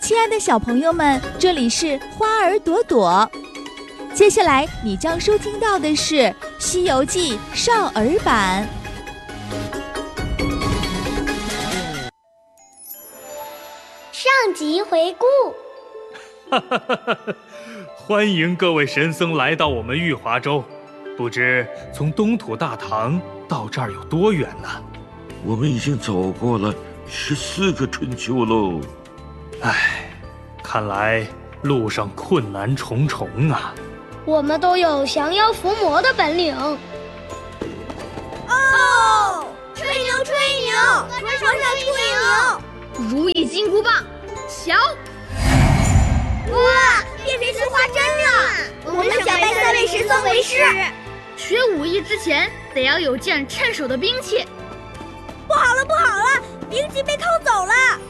亲爱的小朋友们，这里是花儿朵朵。接下来你将收听到的是《西游记》少儿版。 上集回顾。 欢迎各位神僧来到我们玉华州。不知从东土大唐到这儿有多远呢？ 我们已经走过了14个春秋喽。 看来路上困难重重啊。 我们都有降妖伏魔的本领。 哦，吹牛吹牛，船上吹牛！ 如意金箍棒，瞧！ 哇，变成青花针了！我们想拜3位神僧为师。 学武艺之前得要有件趁手的兵器。 不好了，兵器被偷走了！